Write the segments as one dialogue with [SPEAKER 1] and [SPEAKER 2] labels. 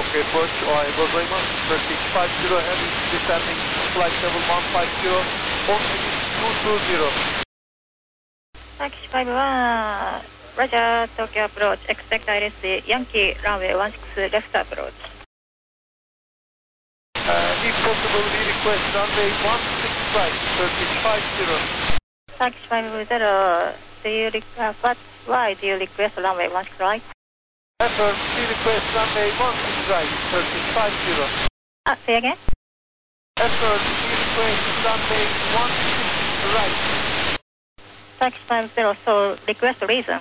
[SPEAKER 1] Tokyo approach, Ohio Gozaima, 1350, heavy, descending, flight level 150, altitude 220.
[SPEAKER 2] Taxi 51, Roger, Tokyo approach, expect ILS Yankee, runway 16 left approach.
[SPEAKER 1] If possible, we request runway 16 right, 1350.
[SPEAKER 2] Taxi 50, why do you request runway 16 right?
[SPEAKER 1] Affirm, we request runway 16 right, 1350.
[SPEAKER 2] Say again?
[SPEAKER 1] Affirm, we request runway 16 right.
[SPEAKER 2] Taxi 50, so request reason.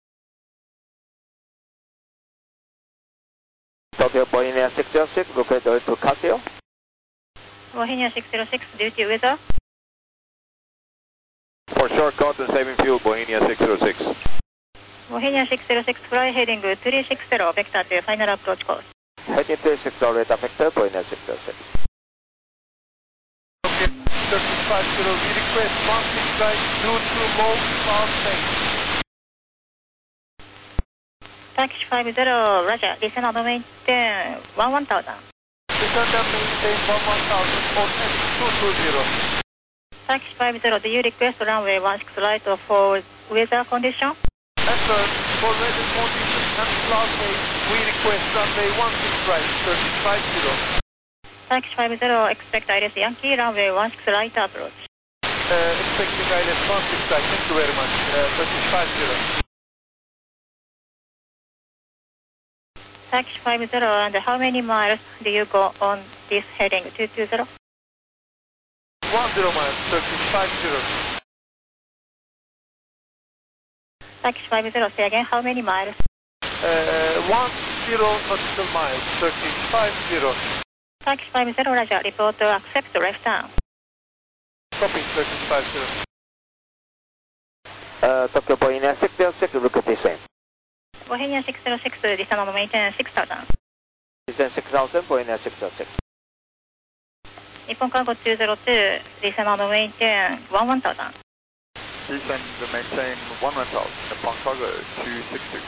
[SPEAKER 3] Tokyo Bohemia 606, request to Casio.
[SPEAKER 2] Bohemia 606, duty weather.
[SPEAKER 4] For short cut and saving fuel, Bohemia 606.
[SPEAKER 2] Bohemia 606, fly heading 360, vector to final approach course.
[SPEAKER 3] Heading 360, rate vector, Bohemia 606.
[SPEAKER 1] Okay, 1350, we request 16 right due to low cloud phase.
[SPEAKER 2] Taxi 50, Roger, descend and maintain 1000.
[SPEAKER 1] Descend and maintain 1000, altitude 220.
[SPEAKER 2] Taxi 50, do you request runway 16 right for weather condition?
[SPEAKER 1] Affirm, for weather conditions and cloud phase, we request runway 16 right, 1350.
[SPEAKER 2] Taxi 50, expect ILS Yankee, runway 16 right approach.
[SPEAKER 1] Expecting ILS 16 right, thank you very much, 1350.
[SPEAKER 2] Taxi 50, and how many miles do you go on this heading 220?
[SPEAKER 1] 10 miles, 1350.
[SPEAKER 2] Taxi 50, say again, how many miles?
[SPEAKER 1] 10 nautical miles, 1350.
[SPEAKER 2] Taxi 50, Roger, report to accept left turn.
[SPEAKER 1] Copy, 1350.
[SPEAKER 3] Tokyo Bohemia 606, request descent.
[SPEAKER 2] Bohemia 606, descend and maintain 6000.
[SPEAKER 3] Descent 6000, Bohemia 606.
[SPEAKER 2] Nippon Cargo 202, descend and maintain 1000.
[SPEAKER 4] Descend and maintain 1000, Nippon Cargo 262.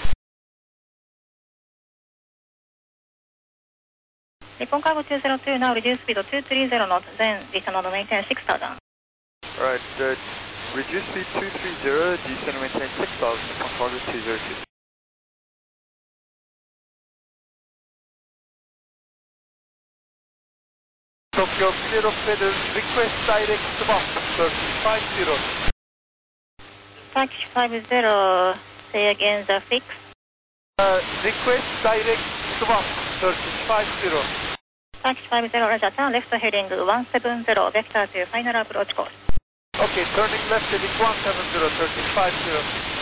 [SPEAKER 2] Nippon Cargo 202, now reduce speed to 230 knots, then descend and maintain 6000.
[SPEAKER 4] Right, reduce speed 230, descend and maintain 6000, Nippon Cargo 202.
[SPEAKER 1] Tokyo, clear of weather, request direct swap, 1350.
[SPEAKER 2] Taxi 50, say again the fix.
[SPEAKER 1] Request direct swap, 1350.
[SPEAKER 2] Taxi 50, Roger, turn left heading 170, vector to final approach course.
[SPEAKER 1] Okay, turning left heading 170, 1350.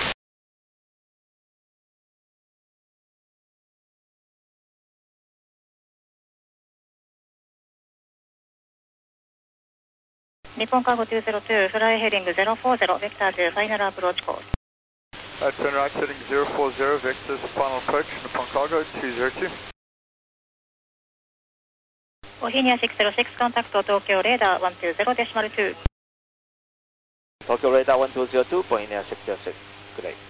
[SPEAKER 2] Nippon Cargo 202, fly heading 040, vector to final approach course.
[SPEAKER 4] Turn right heading 040, vectors final approach, Nippon Cargo 202.
[SPEAKER 2] Bohemia 606, contact Tokyo radar 120.2.
[SPEAKER 3] Tokyo radar 1202, Bohemia 606. Good day.